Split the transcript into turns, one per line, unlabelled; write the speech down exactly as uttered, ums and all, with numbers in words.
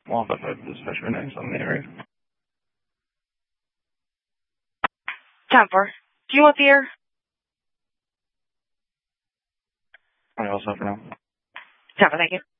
Well, but the dispatcher next on the area.
ten four. Do you want the air?
I also for now.
ten four, thank you.